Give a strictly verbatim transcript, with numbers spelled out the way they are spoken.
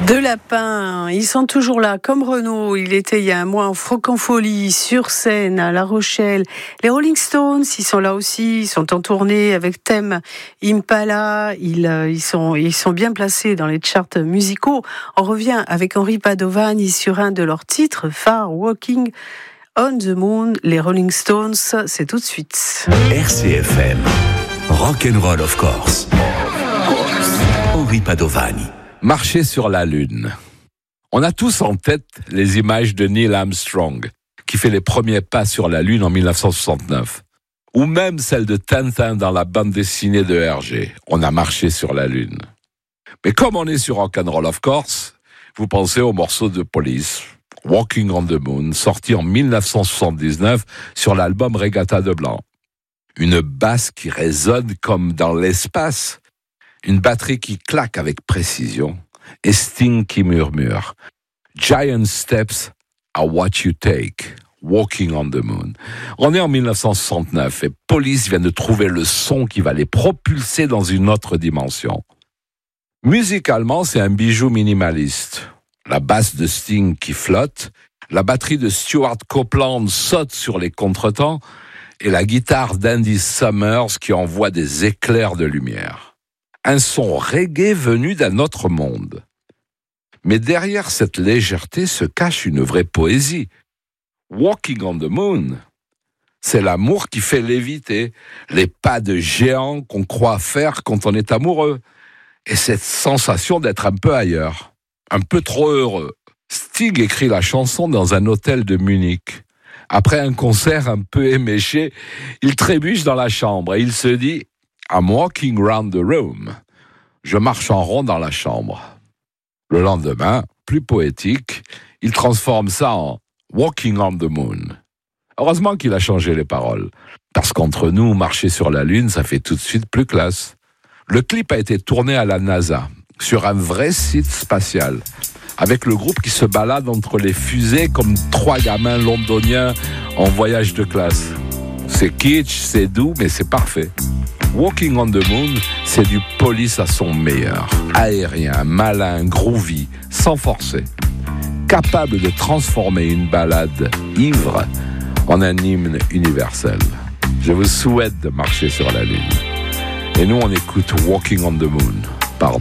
De Lapin, ils sont toujours là, comme Renaud. Il était il y a un mois en Francofolie, sur scène, à La Rochelle. Les Rolling Stones, ils sont là aussi, ils sont en tournée avec Tame Impala. Ils, euh, ils, sont, ils sont bien placés dans les charts musicaux. On revient avec Henri Padovani sur un de leurs titres, Far Walking on the Moon. Les Rolling Stones, c'est tout de suite. R C F M, Rock'n'Roll of course. Henri Padovani. Marcher sur la Lune. On a tous en tête les images de Neil Armstrong, qui fait les premiers pas sur la Lune en dix-neuf cent soixante-neuf. Ou même celle de Tintin dans la bande dessinée de Hergé. On a marché sur la Lune. Mais comme on est sur Rock'n'Roll of course, vous pensez au morceau de Police, Walking on the Moon, sorti en dix-neuf cent soixante-dix-neuf sur l'album Regatta de Blanc. Une basse qui résonne comme dans l'espace. Une batterie qui claque avec précision et Sting qui murmure « Giant steps are what you take, walking on the moon ». On est en dix-neuf cent soixante-neuf et Police vient de trouver le son qui va les propulser dans une autre dimension. Musicalement, c'est un bijou minimaliste. La basse de Sting qui flotte, la batterie de Stuart Copeland saute sur les contretemps et la guitare d'Andy Summers qui envoie des éclairs de lumière. Un son reggae venu d'un autre monde. Mais derrière cette légèreté se cache une vraie poésie. Walking on the Moon, c'est l'amour qui fait léviter, les pas de géant qu'on croit faire quand on est amoureux, et cette sensation d'être un peu ailleurs, un peu trop heureux. Sting écrit la chanson dans un hôtel de Munich. Après un concert un peu éméché, il trébuche dans la chambre et il se dit I'm walking round the room. Je marche en rond dans la chambre. Le lendemain, plus poétique, il transforme ça en walking on the moon. Heureusement qu'il a changé les paroles. Parce qu'entre nous, marcher sur la Lune, ça fait tout de suite plus classe. Le clip a été tourné à la NASA, sur un vrai site spatial, avec le groupe qui se balade entre les fusées comme trois gamins londoniens en voyage de classe. C'est kitsch, c'est doux, mais c'est parfait. Walking on the Moon, c'est du Police à son meilleur. Aérien, malin, groovy, sans forcer. Capable de transformer une balade ivre en un hymne universel. Je vous souhaite de marcher sur la Lune. Et nous, on écoute Walking on the Moon.